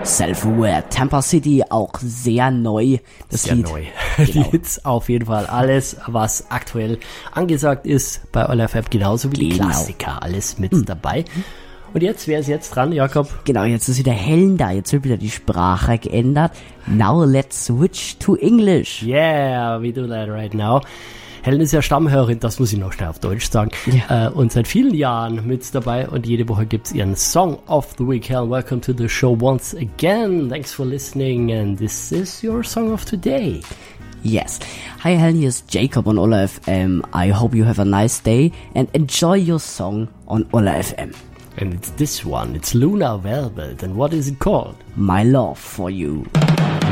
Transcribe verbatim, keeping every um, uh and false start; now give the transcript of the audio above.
Self-Aware, Tampa City, auch sehr neu. Das sehr Lied. neu. Genau. Die Hits auf jeden Fall. Alles, was aktuell angesagt ist bei All F M, genauso wie die Genau. Klassiker. Alles mit mhm. dabei. Und jetzt, wer ist jetzt dran, Jakob? Genau, jetzt ist wieder Helen da. Jetzt wird wieder die Sprache geändert. Now let's switch to English. Yeah, we do that right now. Helen ist ja Stammhörerin, das muss ich noch schnell auf Deutsch sagen, ja. äh, und seit vielen Jahren mit dabei und jede Woche gibt's ihren Song of the Week. Helen, welcome to the show once again. Thanks for listening and this is your song of today. Yes. Hi Helen, here's Jacob on Ola F M. I hope you have a nice day and enjoy your song on Ola F M. And it's this one, it's Luna Velvet, and what is it called? My Love for You.